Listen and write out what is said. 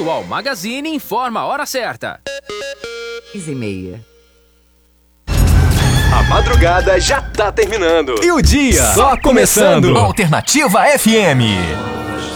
Atual Magazine informa a hora certa. 6h30. A madrugada já tá terminando. E o dia só começando. Alternativa FM.